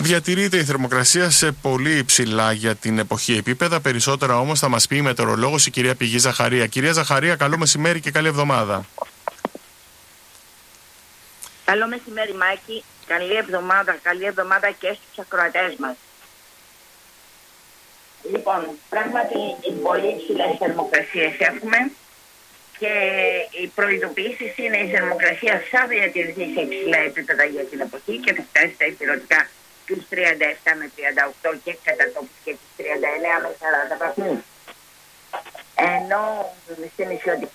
Διατηρείται η θερμοκρασία σε πολύ υψηλά για την εποχή επίπεδα. Περισσότερα όμως θα μας πει η μετεωρολόγος η κυρία Πηγή Ζαχαρία. Κυρία Ζαχαρία, καλό μεσημέρι και καλή εβδομάδα. Καλό μεσημέρι, Μάκη. Καλή εβδομάδα και στους ακροατές μας. Λοιπόν, πράγματι πολύ υψηλές θερμοκρασίες έχουμε και οι προειδοποιήσεις είναι η θερμοκρασία θα διατηρηθεί σε υψηλά επίπεδα για την εποχή και θα φτάσει στα υπηρετικά τους 37 με 38 και κατά τόπους και τους 39 με 40 βαθμούς. Ενώ στην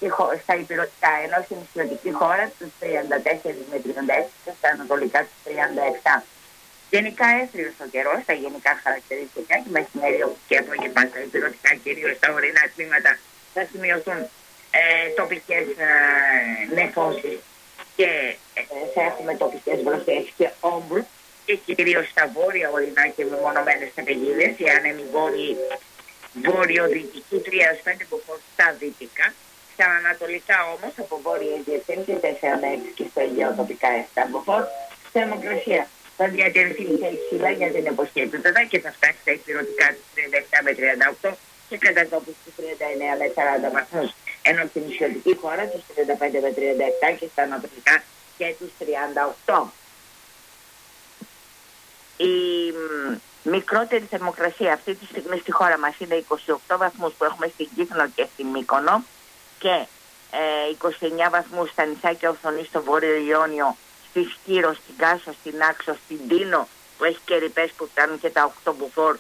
νησιωτική χώρα τους 34 με 36 και στα ανατολικά τους 37. Γενικά έθριος ο καιρός, τα γενικά χαρακτηριστικά και μεσημέρι και απόγευμα στα υπηρετικά, κυρίως στα ορεινά τμήματα, θα σημειωθούν τοπικές νεφώσεις και θα έχουμε τοπικές βροχές και όμπρου και κυρίως στα βόρεια ορεινά και μεμονωμένες καταιγίδες, οι άνεμοι βόρειο-δυτικοί 3-5 μποφόρ στα δυτικά, στα ανατολικά όμως από βόρειες διευθύνσεις 4-6 και στο Αιγαίο τοπικά 7 μποφόρ. Θερμοκρασία θα διατηρηθεί σε υψηλά για την εποχή επίπεδα και θα φτάσει στα υπηρετικά του 37 με 38 και κατά τόπους του 39 με 40 βαθμούς. Ενώ στην νησιωτική χώρα τους 35 με 37 και στα ανατολικά και τους 38. Η μικρότερη θερμοκρασία αυτή τη στιγμή στη χώρα μας είναι 28 βαθμούς που έχουμε στην Κύθνο και στη Μύκονο και 29 βαθμούς στα νησάκια Οφθονή στο Βόρειο Ιόνιο, στη Σκύρο, στην Κάσο, στην Άξο, στην Τίνο που έχει και ρηπές που φτάνουν και τα 8 μποφόρ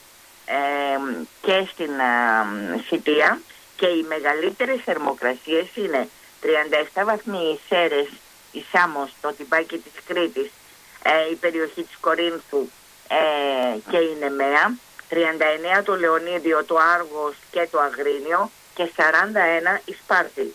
και στην Σιτία. Και οι μεγαλύτερες θερμοκρασίες είναι 37 βαθμοί οι Σέρες, η Σάμος, το Τυπάκι της Κρήτης, η περιοχή της Κορίνθου και η Νεμαία, 39 το Λεωνίδιο, το Άργος και το Αγρίνιο και 41 η Σπάρτη.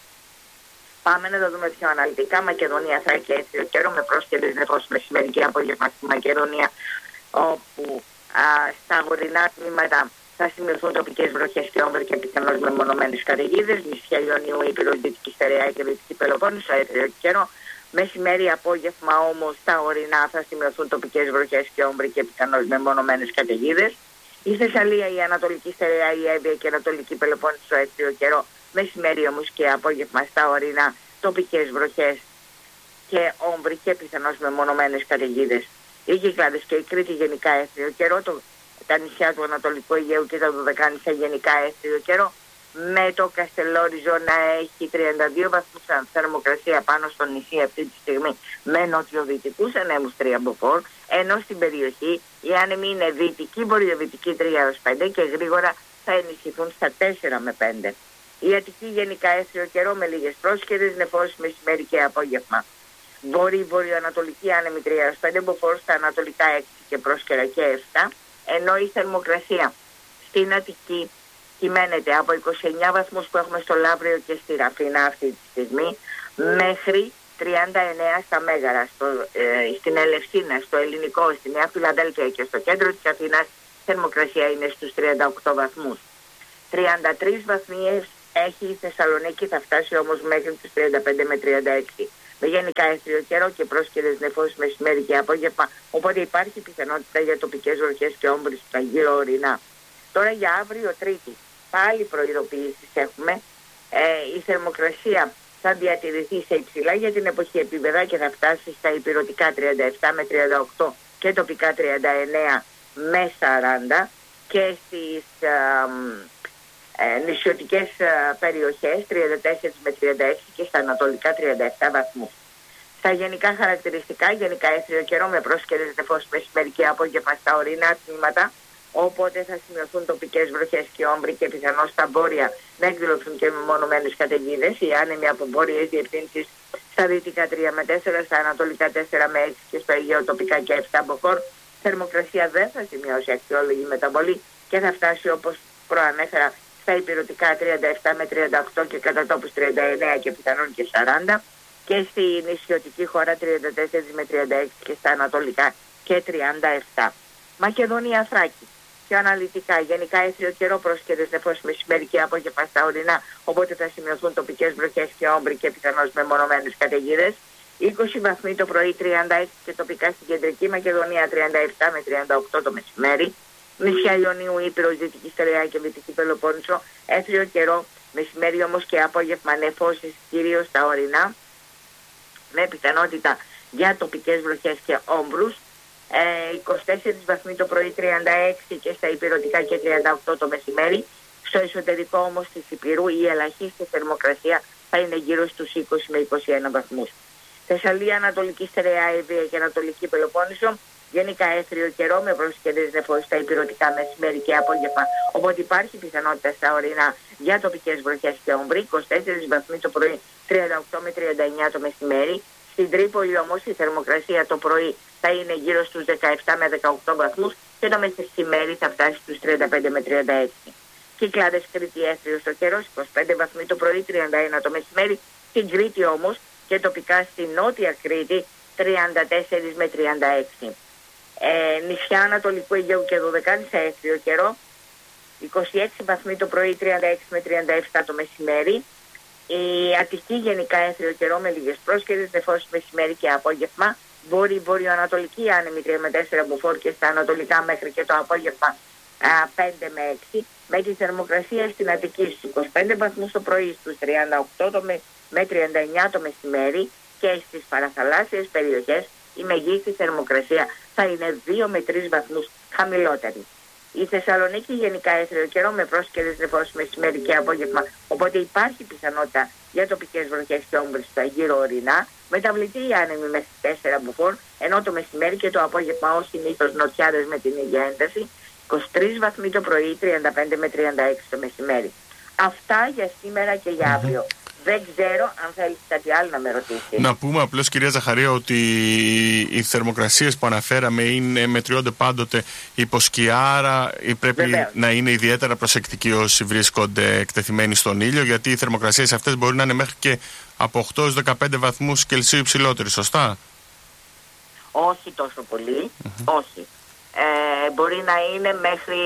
Πάμε να το δούμε πιο αναλυτικά. Μακεδονία, Θράκη, έθριο καιρό με πρόσχερες νεφώσεις μεσημέρι και απόγευμα στη Μακεδονία, όπου στα βορεινά τμήματα θα σημειωθούν τοπικές βροχές και όμβροι και πιθανώς μεμονωμένες καταιγίδες. Νησιά Ιωνίου, Ήπειρος, Δυτική Στερεά και Δυτική Πελοπόννησο, έθριο καιρό. Μεσημέρι, απόγευμα όμως στα ορεινά θα σημειωθούν τοπικές βροχές και όμβροι και πιθανώς μεμονωμένες καταιγίδες. Η Θεσσαλία, η Ανατολική Στερεά, η Εύβοια και η Ανατολική Πελοπόννησο, έθριο καιρό. Μεσημέρι όμως και απόγευμα στα ορεινά τοπικές βροχές και όμβροι και πιθανώς μεμονωμένες καταιγίδες. Οι Κυκλάδες και η Κρήτη γενικά έθριο καιρό. Τα νησιά του Ανατολικού Αιγαίου και τα Δωδεκάνησα γενικά έθριο καιρό, με το Καστελόριζο να έχει 32 βαθμούς θερμοκρασία πάνω στο νησί αυτή τη στιγμή με νοτιοδυτικούς ανέμους 3 μποφόρ, ενώ στην περιοχή οι άνεμοι είναι δυτική, βορειοδυτική 3-5 και γρήγορα θα ενισχυθούν στα 4 με 5. Η Αττική γενικά έθριο καιρό με λίγες πρόσχερες νεφώσεις μεσημέρι και απόγευμα. Βορειοανατολική άνεμη 3-5 μποφόρ, στα ανατολικά 6 και πρόσκαιρα και 7. Ενώ η θερμοκρασία στην Αττική κυμαίνεται από 29 βαθμούς που έχουμε στο Λαύριο και στη Ραφίνα αυτή τη στιγμή μέχρι 39 στα Μέγαρα, στην Ελευσίνα, στο Ελληνικό, στη Νέα Φιλαδέλφια και στο κέντρο της Αθήνας θερμοκρασία είναι στους 38 βαθμούς. 33 βαθμίες έχει η Θεσσαλονίκη, θα φτάσει όμως μέχρι τους 35 με 36. Με γενικά έθριο καιρό και πρόσκαιρες νεφώσεις μεσημέρι και απόγευμα, οπότε υπάρχει πιθανότητα για τοπικές βροχές και όμπρες στα γύρω ορεινά. Τώρα για αύριο Τρίτη, πάλι προειδοποιήσεις έχουμε. Η θερμοκρασία θα διατηρηθεί σε υψηλά για την εποχή επίπεδα και θα φτάσει στα υπηρετικά 37 με 38 και τοπικά 39 με 40 και στις νησιωτικές περιοχές 34 με 36 και στα ανατολικά 37 βαθμούς. Στα γενικά χαρακτηριστικά, γενικά έθριο καιρό με πρόσκαιρες νεφώσεις μεσημέρι και απόγευμα στα ορεινά τμήματα, οπότε θα σημειωθούν τοπικές βροχές και όμβροι και πιθανώς στα βόρεια να εκδηλωθούν και μεμονωμένες καταιγίδες. Οι άνεμοι από βόρειες διευθύνσεις στα δυτικά 3 με 4, στα ανατολικά 4 με 6 και στο Αιγαίο τοπικά και 7 μποφόρ. Θερμοκρασία δεν θα σημειώσει αξιόλογη μεταβολή και θα φτάσει όπως προανέφερα στα υπηρετικά 37 με 38 και κατά τόπους 39 και πιθανόν και 40 και στη νησιωτική χώρα 34 με 36 και στα ανατολικά και 37. Μακεδονία, Θράκη. Πιο αναλυτικά, γενικά έθριο καιρό, πρόσκαιρες νεφώσεις μεσημέρι και απόγευμα στα ορεινά, οπότε θα σημειωθούν τοπικές βροχές και όμπροι και πιθανώς μεμονωμένες καταιγίδες. 20 βαθμοί το πρωί, 36 και τοπικά στην Κεντρική Μακεδονία, 37 με 38 το μεσημέρι. Νησιά Ιωνίου, Ήπειρος, Δυτική Στερεά και Δυτική Πελοπόννησο, έθριο καιρό, μεσημέρι όμως και απόγευμα νεφώσεις κυρίως στα ορεινά, με πιθανότητα για τοπικές βροχές και όμπρους. 24 βαθμοί το πρωί, 36 και στα υπηρετικά και 38 το μεσημέρι. Στο εσωτερικό όμως της Ηπειρού η ελαχίστη θερμοκρασία θα είναι γύρω στους 20 με 21 βαθμούς. Θεσσαλία, Ανατολική Στερεά, Ευβοία και Ανατολική Πελοπόννησο, γενικά έθριο καιρό με προσκαιρές νεφώσεις στα υπηρετικά μεσημέρι και απόγευμα, οπότε υπάρχει πιθανότητα στα ορεινά για τοπικές βροχές και όμπρι. 24 βαθμοί το πρωί, 38 με 39 το μεσημέρι. Στην Τρίπολη όμως η θερμοκρασία το πρωί θα είναι γύρω στους 17 με 18 βαθμούς και το μεσημέρι θα φτάσει στους 35 με 36. Κυκλάδες, Κρήτη, έθριο στο καιρός, 25 βαθμοί το πρωί, 31 το μεσημέρι. Στην Κρήτη όμως και τοπικά στη Νότια Κρήτη 34 με 36. Νησιά Ανατολικού Αιγαίου και Δωδεκάνησα έθριο καιρό, 26 βαθμοί το πρωί, 36 με 37 το μεσημέρι. Η Αττική γενικά έθριο καιρό με λίγες πρόσκαιρες νεφώσεις μεσημέρι και απόγευμα. Βορειοανατολική άνεμη 3 με 4 μποφόρ και στα ανατολικά μέχρι και το απόγευμα 5 με 6. Με τη θερμοκρασία στην Αττική στους 25 βαθμούς το πρωί, στους 38 με 39 το μεσημέρι, και στις παραθαλάσσιες περιοχές η μεγίστη θερμοκρασία θα είναι 2 με 3 βαθμούς χαμηλότερη. Η Θεσσαλονίκη γενικά έθριο καιρό με πρόσκαιρες νεφώσεις μεσημέρι και απόγευμα, οπότε υπάρχει πιθανότητα για τοπικές βροχές και όμπρες στα γύρω ορεινά. Μεταβλητή άνεμη μέχρι 4 μποφόρ, ενώ το μεσημέρι και το απόγευμα ως συνήθως νοτιάδες με την ίδια ένταση. 23 βαθμοί το πρωί, 35 με 36 το μεσημέρι. Αυτά για σήμερα και για αύριο. Δεν ξέρω αν θέλει κάτι άλλο να με ρωτήσει. Να πούμε απλώς, κυρία Ζαχαρία, ότι οι θερμοκρασίες που αναφέραμε μετριώνται πάντοτε υπό σκιά, άρα πρέπει βεβαίως να είναι ιδιαίτερα προσεκτικοί όσοι βρίσκονται εκτεθειμένοι στον ήλιο, γιατί οι θερμοκρασίες αυτές μπορεί να είναι μέχρι και από 8-15 βαθμούς Κελσίου υψηλότεροι, σωστά? Όχι τόσο πολύ, όχι. Μπορεί να είναι μέχρι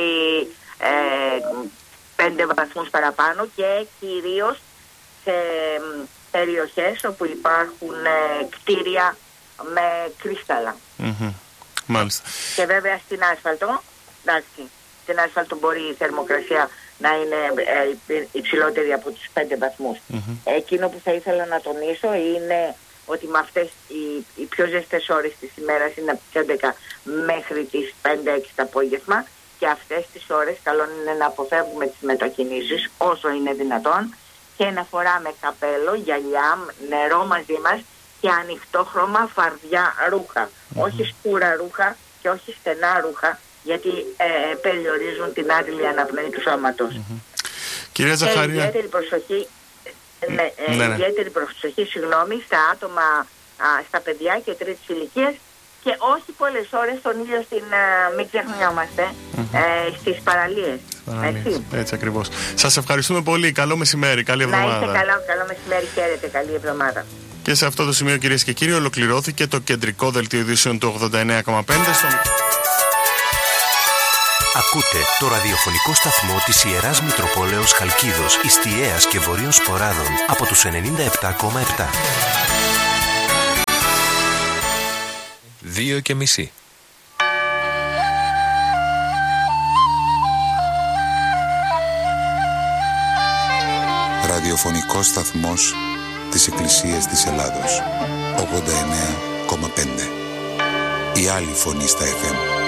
5 βαθμούς παραπάνω και κυρίως σε περιοχές όπου υπάρχουν κτίρια με κρύσταλλα. Μάλιστα. Και βέβαια στην άσφαλτο, εντάξει, στην άσφαλτο μπορεί η θερμοκρασία να είναι υψηλότερη από τους 5 βαθμούς. Εκείνο που θα ήθελα να τονίσω είναι ότι με αυτές οι πιο ζεστές ώρες της ημέρας είναι από τις 11 μέχρι τις 5-6 το απόγευμα, και αυτές τις ώρες καλό είναι να αποφεύγουμε τις μετακινήσεις όσο είναι δυνατόν και να φοράμε καπέλο, γυαλιά, νερό μαζί μας και ανοιχτόχρωμα φαρδιά ρούχα. Όχι σκούρα ρούχα και όχι στενά ρούχα, γιατί περιορίζουν την άδειλη αναπνοή του σώματος. Κυρία Ζαχαρία, ιδιαίτερη προσοχή, ιδιαίτερη προσοχή στα άτομα, στα παιδιά και τρίτης ηλικίας, και όχι πολλές ώρες τον ήλιο μην ξεχνιόμαστε, στις παραλίες. Έτσι ακριβώς. Σας ευχαριστούμε πολύ. Καλό μεσημέρι, καλή εβδομάδα. Να είστε καλό μεσημέρι, χαίρετε, καλή εβδομάδα. Και σε αυτό το σημείο, κυρίες και κύριοι, ολοκληρώθηκε το κεντρικό δελτίο ειδήσεων του 89,5. Ακούτε το ραδιοφωνικό σταθμό της Ιεράς Μητροπόλεως Χαλκίδος, Ιστιαίας και Βορείων Σποράδων από τους 97,7. 2:30. Ραδιοφωνικός σταθμός της Εκκλησίας της Ελλάδος, 89,5. Η άλλη φωνή στα FM.